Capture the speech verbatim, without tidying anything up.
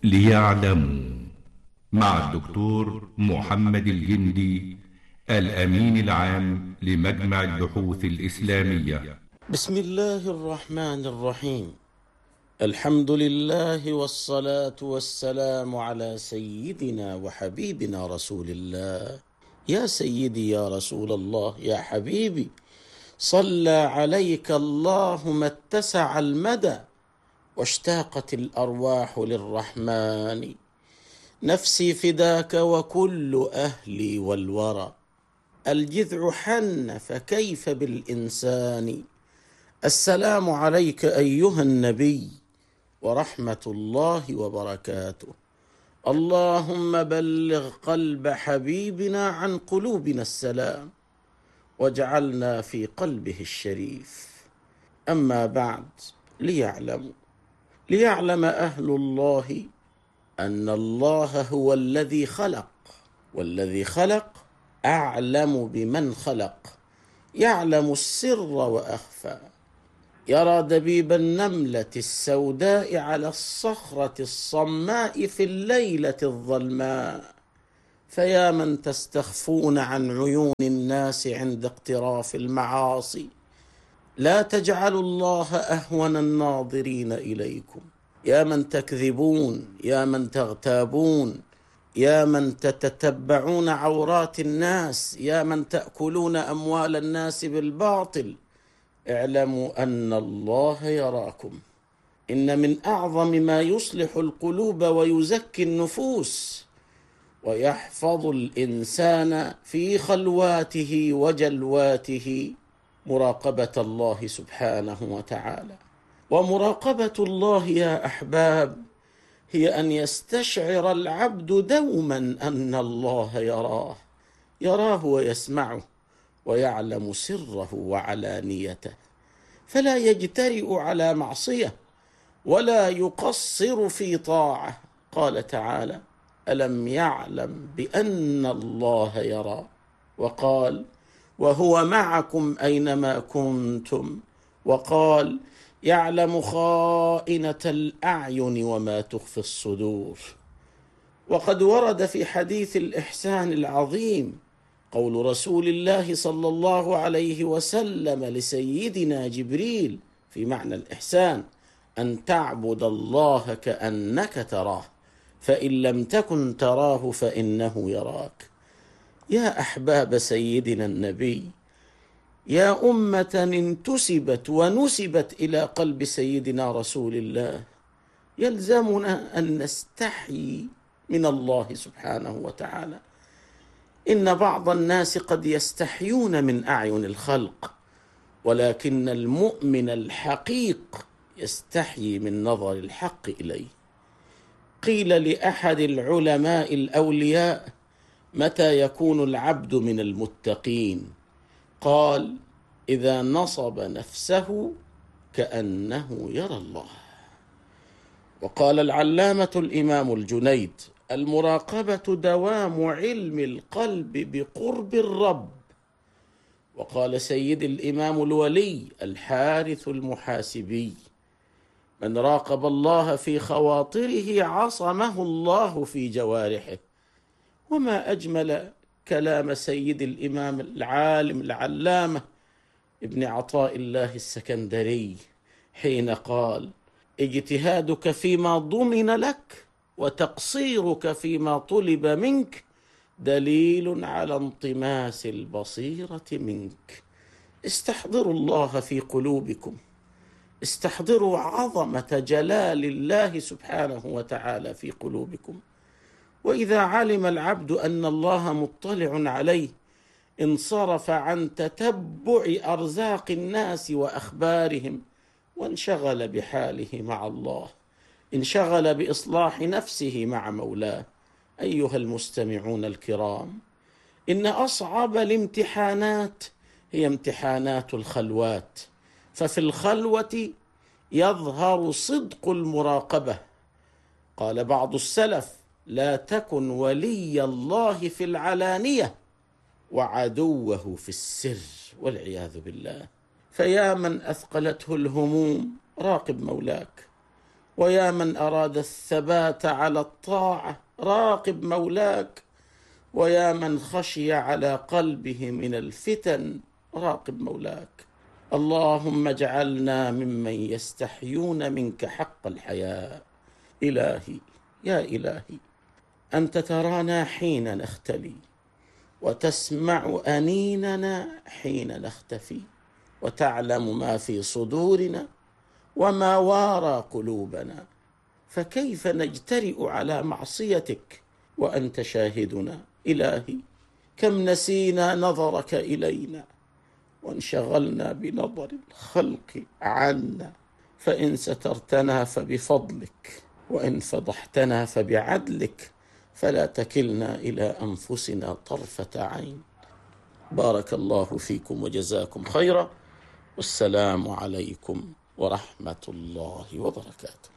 ليعلموا مع الدكتور محمد الجندي الأمين العام لمجمع البحوث الإسلامية. بسم الله الرحمن الرحيم. الحمد لله والصلاة والسلام على سيدنا وحبيبنا رسول الله. يا سيدي يا رسول الله يا حبيبي، صلى عليك الله ما اتسع المدى واشتاقت الأرواح للرحمن. نفسي فداك وكل أهلي والورى، الجذع حن فكيف بالإنسان. السلام عليك أيها النبي ورحمة الله وبركاته. اللهم بلغ قلب حبيبنا عن قلوبنا السلام واجعلنا في قلبه الشريف. أما بعد، ليعلموا ليعلم أهل الله أن الله هو الذي خلق، والذي خلق أعلم بمن خلق، يعلم السر وأخفى. يرى دبيب النملة السوداء على الصخرة الصماء في الليلة الظلماء. فيا من تستخفون عن عيون الناس عند اقتراف المعاصي، لا تجعلوا الله أهون الناظرين إليكم. يا من تكذبون، يا من تغتابون، يا من تتتبعون عورات الناس، يا من تأكلون أموال الناس بالباطل، اعلموا أن الله يراكم. إن من أعظم ما يصلح القلوب ويزكي النفوس ويحفظ الإنسان في خلواته وجلواته مراقبة الله سبحانه وتعالى. ومراقبة الله يا أحباب هي أن يستشعر العبد دوما أن الله يراه، يراه ويسمعه ويعلم سره وعلانيته، فلا يجترئ على معصية ولا يقصر في طاعة. قال تعالى: ألم يعلم بأن الله يرى، وقال: وهو معكم أينما كنتم، وقال: يعلم خائنة الأعين وما تخفي الصدور. وقد ورد في حديث الإحسان العظيم قول رسول الله صلى الله عليه وسلم لسيدنا جبريل في معنى الإحسان: أن تعبد الله كأنك تراه، فإن لم تكن تراه فإنه يراك. يا أحباب سيدنا النبي، يا أمة انتسبت ونسبت إلى قلب سيدنا رسول الله، يلزمنا أن نستحيي من الله سبحانه وتعالى. إن بعض الناس قد يستحيون من أعين الخلق، ولكن المؤمن الحقيق يستحيي من نظر الحق إليه. قيل لأحد العلماء الأولياء: متى يكون العبد من المتقين؟ قال: إذا نصب نفسه كأنه يرى الله. وقال العلامة الإمام الجنيد: المراقبة دوام علم القلب بقرب الرب. وقال سيد الإمام الولي الحارث المحاسبي: من راقب الله في خواطره عصمه الله في جوارحه. وما أجمل كلام سيد الإمام العالم العلامة ابن عطاء الله السكندري حين قال: اجتهادك فيما ضمن لك وتقصيرك فيما طلب منك دليل على انطماس البصيرة منك. استحضروا الله في قلوبكم، استحضروا عظمة جلال الله سبحانه وتعالى في قلوبكم. وإذا علم العبد أن الله مطلع عليه انصرف عن تتبع أرزاق الناس وأخبارهم وانشغل بحاله مع الله، انشغل بإصلاح نفسه مع مولاه. أيها المستمعون الكرام، إن أصعب الامتحانات هي امتحانات الخلوات، ففي الخلوة يظهر صدق المراقبة. قال بعض السلف: لا تكن ولي الله في العلانية وعدوه في السر، والعياذ بالله. فيا من أثقلته الهموم، راقب مولاك، ويا من أراد الثبات على الطاعة راقب مولاك، ويا من خشي على قلبه من الفتن راقب مولاك. اللهم اجعلنا ممن يستحيون منك حق الحياء. إلهي يا إلهي، أنت ترانا حين نختلي، وتسمع أنيننا حين نختفي، وتعلم ما في صدورنا وما وارى قلوبنا، فكيف نجترئ على معصيتك وأنت شاهدنا؟ إلهي كم نسينا نظرك إلينا وانشغلنا بنظر الخلق عنا، فإن سترتنا فبفضلك، وإن فضحتنا فبعدلك، فلا تكلنا إلى أنفسنا طرفة عين. بارك الله فيكم وجزاكم خيرا، والسلام عليكم ورحمة الله وبركاته.